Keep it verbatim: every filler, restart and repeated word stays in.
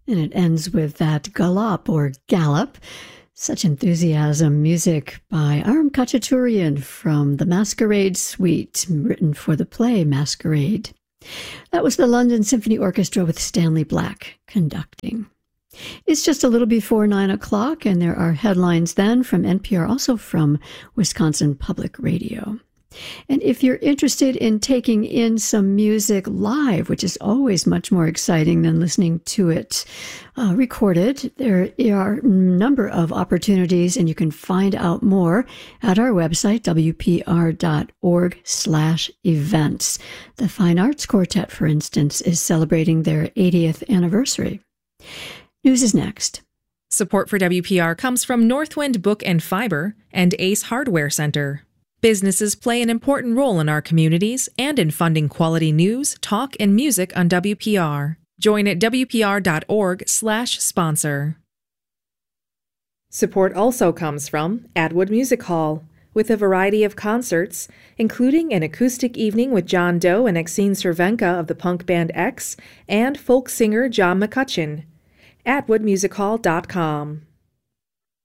And it ends with that galop or gallop. Such enthusiasm, music by Aram Khachaturian from the Masquerade Suite, written for the play Masquerade. That was the London Symphony Orchestra with Stanley Black conducting. It's just a little before nine o'clock, and there are headlines then from N P R, also from Wisconsin Public Radio. And if you're interested in taking in some music live, which is always much more exciting than listening to it uh, recorded, there are a number of opportunities, and you can find out more at our website, w p r dot org slash events. The Fine Arts Quartet, for instance, is celebrating their eightieth anniversary. News is next. Support for W P R comes from Northwind Book and Fiber and Ace Hardware Center. Businesses play an important role in our communities and in funding quality news, talk, and music on W P R. Join at w p r dot org slash sponsor. Support also comes from Atwood Music Hall, with a variety of concerts, including an acoustic evening with John Doe and Exene Cervenka of the punk band X, and folk singer John McCutcheon. atwood music hall dot com.